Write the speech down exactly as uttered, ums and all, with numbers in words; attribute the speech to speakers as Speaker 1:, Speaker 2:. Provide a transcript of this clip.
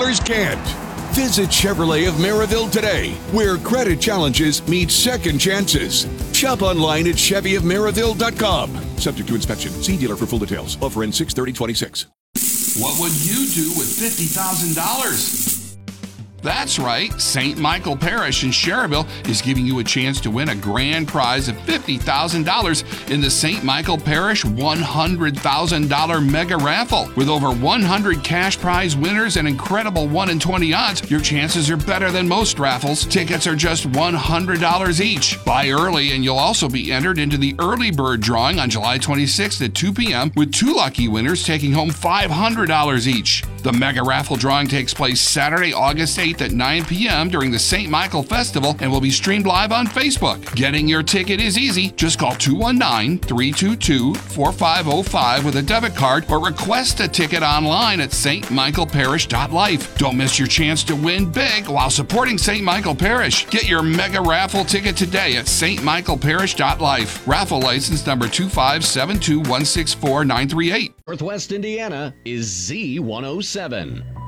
Speaker 1: others can't. Visit Chevrolet of Maryville today, where credit challenges meet second chances. Shop online at Chevy of Maryville dot com. Subject to inspection. See dealer for full details. Offer ends six thirty twenty-six.
Speaker 2: What would you do with fifty thousand dollars? That's right, Saint Michael Parish in Cherryville is giving you a chance to win a grand prize of fifty thousand dollars in the Saint Michael Parish one hundred thousand dollars Mega Raffle. With over one hundred cash prize winners and incredible one in twenty odds, your chances are better than most raffles. Tickets are just one hundred dollars each. Buy early and you'll also be entered into the early bird drawing on July twenty-sixth at two p.m. with two lucky winners taking home five hundred dollars each. The Mega Raffle drawing takes place Saturday, August eighth at nine p.m. during the Saint Michael Festival and will be streamed live on Facebook. Getting your ticket is easy. Just call two one nine, three two two, four five zero five with a debit card or request a ticket online at st michael parish dot life. Don't miss your chance to win big while supporting Saint Michael Parish. Get your Mega Raffle ticket today at st michael parish dot life. Raffle license number two five seven two one six four nine three eight.
Speaker 3: Northwest Indiana is Z one oh seven.